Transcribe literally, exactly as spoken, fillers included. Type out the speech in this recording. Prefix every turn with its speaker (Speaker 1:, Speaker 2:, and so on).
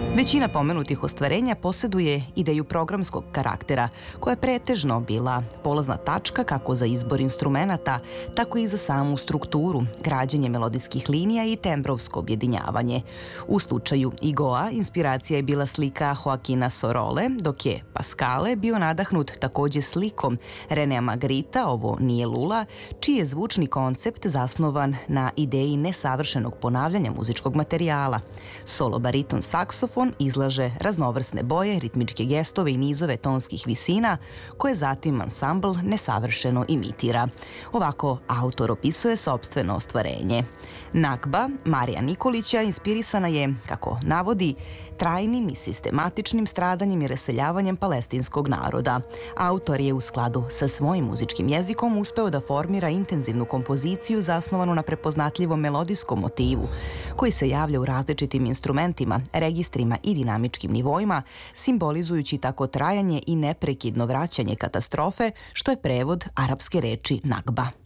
Speaker 1: Većina pomenutih ostvarenja posjeduje ideju programskog karaktera, koja je pretežno bila polazna tačka kako za izbor instrumenata, tako i za samu strukturu, građenje melodijskih linija i tembrovsko objedinjavanje. U slučaju Igoa inspiracija je bila slika Joaquina Sorole, dok je Pascale bio nadahnut takođe slikom Renea Magrita, ovo nije Lula, čiji je zvučni koncept zasnovan na ideji nesavršenog ponavljanja muzičkog materijala. Solo bariton saksofon izlaže raznovrsne boje, ritmičke gestove i nizove tonskih visina, koje zatim ansambl nesavršeno imitira. Ovako autor opisuje sopstveno ostvarenje. Nagba Marija Nikolića inspirisana je, kako navodi, trajnim i sistematičnim stradanjem i raseljavanjem palestinskog naroda. Autor je u skladu sa svojim muzičkim jezikom uspeo da formira intenzivnu kompoziciju zasnovanu na prepoznatljivom melodijskom motivu, koji se javlja u različitim instrumentima, registrima i dinamičkim nivoima, simbolizujući tako trajanje i neprekidno vraćanje katastrofe, što je prevod arapske reči Nagba.